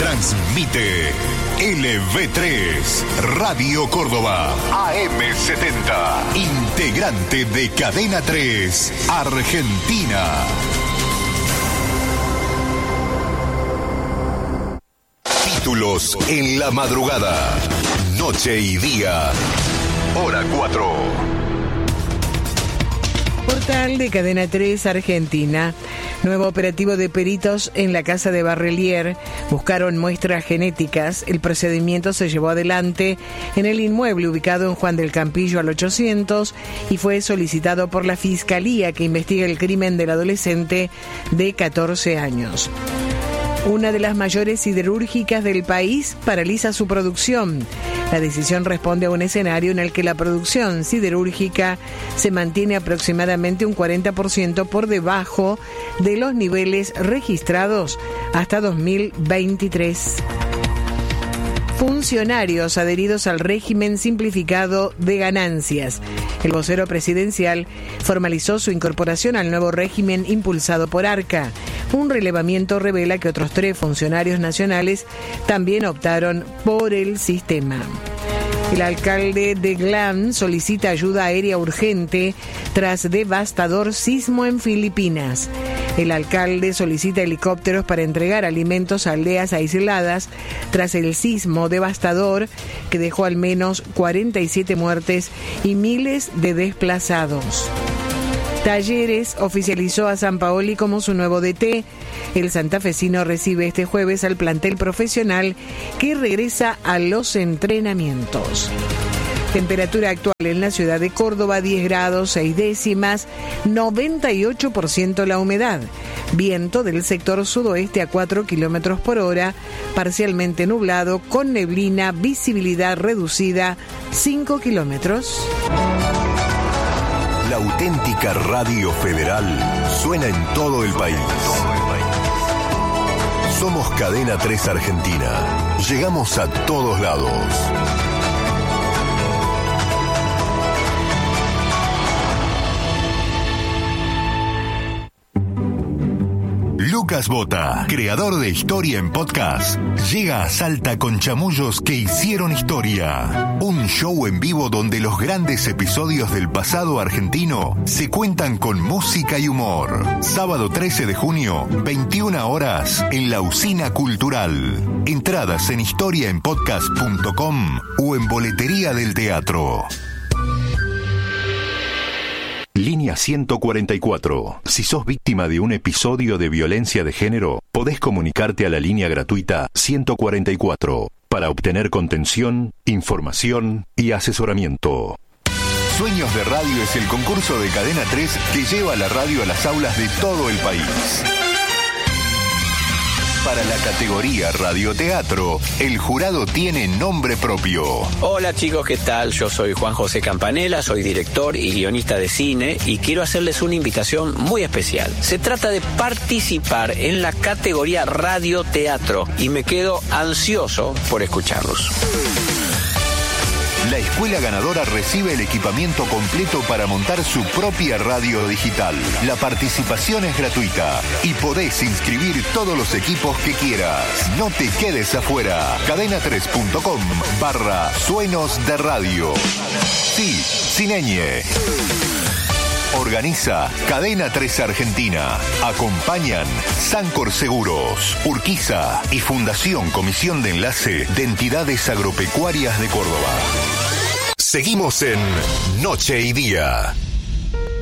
Transmite LV3, Radio Córdoba, AM70, integrante de Cadena 3, Argentina. Títulos en la madrugada, noche y día, hora 4. Portal de Cadena 3 Argentina. Nuevo operativo de peritos en la casa de Barrelier. Buscaron muestras genéticas. El procedimiento se llevó adelante en el inmueble ubicado en Juan del Campillo al 800 y fue solicitado por la Fiscalía que investiga el crimen del adolescente de 14 años. Una de las mayores siderúrgicas del país paraliza su producción. La decisión responde a un escenario en el que la producción siderúrgica se mantiene aproximadamente un 40% por debajo de los niveles registrados hasta 2023. Funcionarios adheridos al régimen simplificado de ganancias. El vocero presidencial formalizó su incorporación al nuevo régimen impulsado por Arca. Un relevamiento revela que otros 3 funcionarios nacionales también optaron por el sistema. El alcalde de Glam solicita ayuda aérea urgente tras devastador sismo en Filipinas. El alcalde solicita helicópteros para entregar alimentos a aldeas aisladas tras el sismo devastador que dejó al menos 47 muertes y miles de desplazados. Talleres oficializó a Sampaoli como su nuevo DT. El santafesino recibe este jueves al plantel profesional que regresa a los entrenamientos. Temperatura actual en la ciudad de Córdoba, 10 grados 6 décimas, 98% la humedad. Viento del sector sudoeste a 4 kilómetros por hora, parcialmente nublado, con neblina, visibilidad reducida, 5 kilómetros. La auténtica Radio Federal suena en todo el país. Somos Cadena 3 Argentina. Llegamos a todos lados. Lucas Bota, creador de Historia en Podcast, llega a Salta con chamullos que hicieron historia. Un show en vivo donde los grandes episodios del pasado argentino se cuentan con música y humor. Sábado 13 de junio, 21 horas, en la Usina Cultural. Entradas en historiaenpodcast.com o en Boletería del Teatro. Línea 144. Si sos víctima de un episodio de violencia de género, podés comunicarte a la línea gratuita 144 para obtener contención, información y asesoramiento. Sueños de Radio es el concurso de Cadena 3 que lleva la radio a las aulas de todo el país. Para la categoría radioteatro, el jurado tiene nombre propio. Hola chicos, ¿qué tal? Yo soy Juan José Campanella, soy director y guionista de cine y quiero hacerles una invitación muy especial. Se trata de participar en la categoría radioteatro y me quedo ansioso por escucharlos. La escuela ganadora recibe el equipamiento completo para montar su propia radio digital. La participación es gratuita y podés inscribir todos los equipos que quieras. No te quedes afuera. cadena3.com/suenos de radio. Sí, sin ñ. Organiza Cadena 3 Argentina. Acompañan Sancor Seguros, Urquiza y Fundación Comisión de Enlace de Entidades Agropecuarias de Córdoba. Seguimos en Noche y Día.